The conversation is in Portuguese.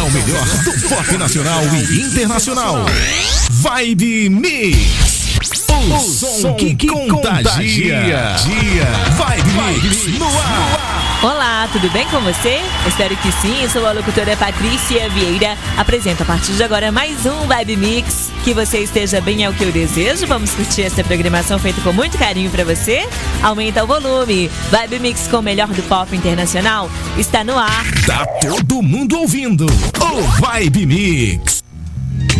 o melhor do pop nacional e internacional. Vibe Mix. O som que contagia. Vibe Mix no ar. Olá, tudo bem com você? Espero que sim, eu sou a locutora Patrícia Vieira. Apresento a partir de agora mais um Vibe Mix. Que você esteja bem é o que eu desejo. Vamos curtir essa programação feita com muito carinho pra você. Aumenta o volume. Vibe Mix com o melhor do pop internacional está no ar. Tá todo mundo ouvindo o Vibe Mix.